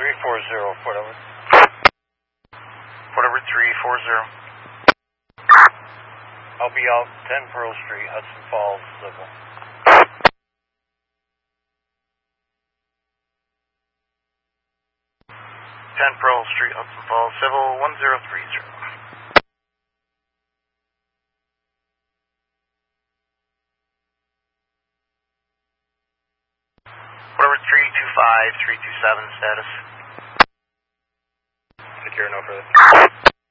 340, Fort Edward. Fort Edward 340. I'll be out 10 Pearl Street, Hudson Falls, Civil. 10 Pearl Street, Hudson Falls, Civil 1030. Whatever 325, 327 status. Secure, no further.